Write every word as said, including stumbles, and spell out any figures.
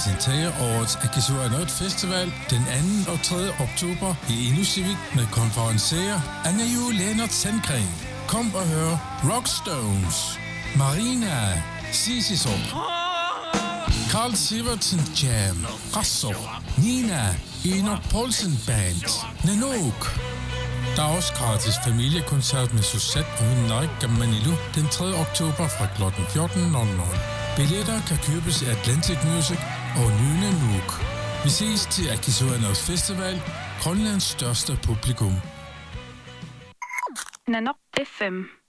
præsenterer årets Akisuanot Festival den anden og tredje oktober i Inusivik med konferencier Anna Jule Lennart Sandgren. Kom og hør Rockstones, Marina, Sisisop, Carl Sivertsen Jam, Rasso, Nina, Enoch Poulsen Band, Nanook. Der er også gratis familiekoncert med Suzette og Nike Manilu den tredje oktober fra klokken fjorten nul nul. Billetter kan købes i Atlantic Music og Nye Nanook. Vi ses til Akisuanot Festival, Grønlands største publikum. Nanook F M